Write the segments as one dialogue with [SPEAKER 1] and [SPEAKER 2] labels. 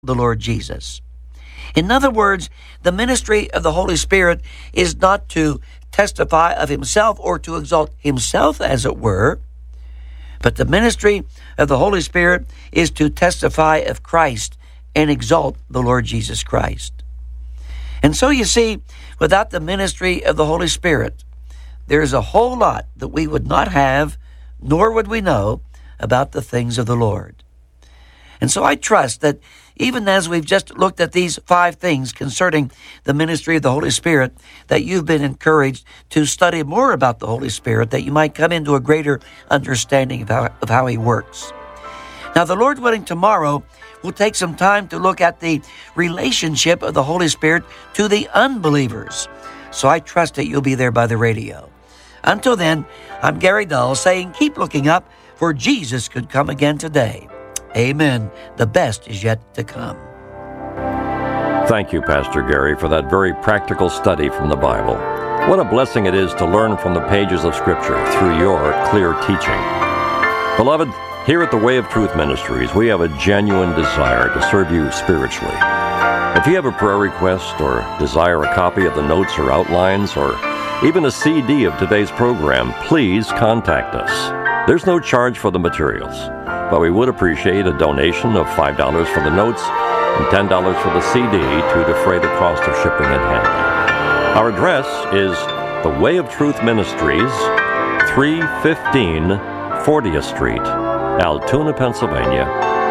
[SPEAKER 1] the Lord Jesus. In other words, the ministry of the Holy Spirit is not to testify of himself or to exalt himself, as it were, but the ministry of the Holy Spirit is to testify of Christ and exalt the Lord Jesus Christ. And so you see, without the ministry of the Holy Spirit, there is a whole lot that we would not have, nor would we know about the things of the Lord. And so I trust that even as we've just looked at these 5 things concerning the ministry of the Holy Spirit, that you've been encouraged to study more about the Holy Spirit, that you might come into a greater understanding of how he works. Now, the Lord willing, tomorrow we'll take some time to look at the relationship of the Holy Spirit to the unbelievers. So I trust that you'll be there by the radio. Until then, I'm Gary Dull saying keep looking up, for Jesus could come again today. Amen. The best is yet to come.
[SPEAKER 2] Thank you, Pastor Gary, for that very practical study from the Bible. What a blessing it is to learn from the pages of Scripture through your clear teaching. Beloved, here at the Way of Truth Ministries, we have a genuine desire to serve you spiritually. If you have a prayer request or desire a copy of the notes or outlines or even a CD of today's program, please contact us. There's no charge for the materials, but we would appreciate a donation of $5 for the notes and $10 for the CD to defray the cost of shipping and handling. Our address is The Way of Truth Ministries, 315 40th Street, Altoona, Pennsylvania,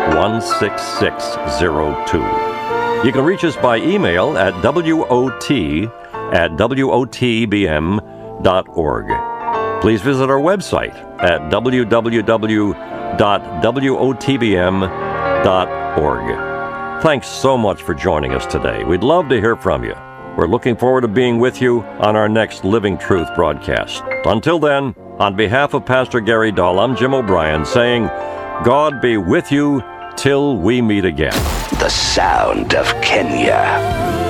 [SPEAKER 2] 16602. You can reach us by email at wot@wotbm.org. Please visit our website at www.wotbm.org. Thanks so much for joining us today. We'd love to hear from you. We're looking forward to being with you on our next Living Truth broadcast. Until then, on behalf of Pastor Gary Dull, I'm Jim O'Brien saying, God be with you till we meet again.
[SPEAKER 3] The sound of Kenya.